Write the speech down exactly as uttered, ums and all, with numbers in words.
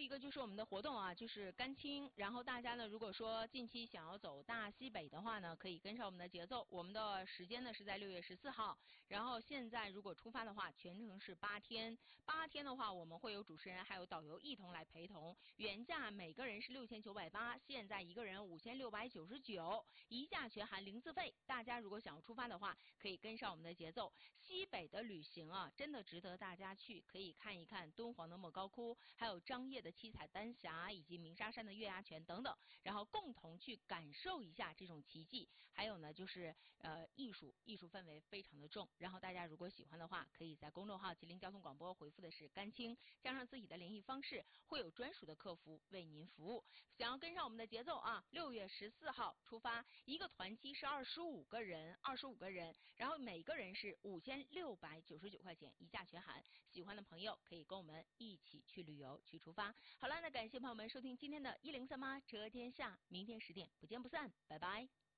一个就是我们的活动啊，就是甘青。然后大家呢，如果说近期想要走大西北的话呢，可以跟上我们的节奏。我们的时间呢是在六月十四号，然后现在如果出发的话，全程是八天。八天的话，我们会有主持人还有导游一同来陪同。原价每个人是六千九百八，现在一个人五千六百九十九，一价全含零自费。大家如果想要出发的话，可以跟上我们的节奏。西北的旅行啊，真的值得大家去，可以看一看敦煌的莫高窟，还有张掖的七彩丹霞，以及鸣沙山的月牙泉等等，然后共同去感受一下这种奇迹。还有呢，就是呃艺术，艺术氛围非常的重。然后大家如果喜欢的话，可以在公众号吉林交通广播回复的是甘青，加上自己的联系方式，会有专属的客服为您服务。想要跟上我们的节奏啊，六月十四号出发，一个团期是二十五个人，二十五个人，然后每个人是五千六百九十九块钱，一价全含。喜欢的朋友可以跟我们一起去旅游，去出发。好了，那感谢朋友们收听今天的一零三八车天下，明天十点不见不散，拜拜。